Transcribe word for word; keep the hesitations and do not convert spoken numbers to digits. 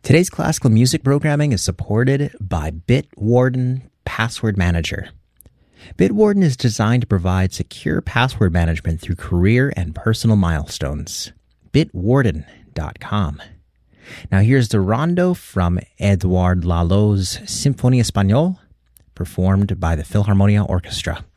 Today's classical music programming is supported by Bitwarden Password Manager. Bitwarden is designed to provide secure password management through career and personal milestones. bitwarden dot com. Now here's the rondo from Edouard Lalot's Symphonie Espagnole, performed by the Philharmonia Orchestra.